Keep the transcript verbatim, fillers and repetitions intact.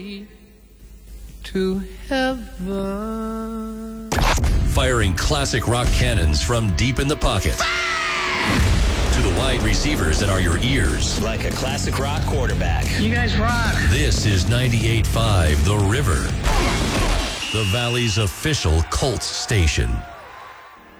to heaven. Firing classic rock cannons from deep in the pocket to the wide receivers that are your ears. Like a classic rock quarterback. You guys rock. This is ninety-eight point five The River, the Valley's official Colts station.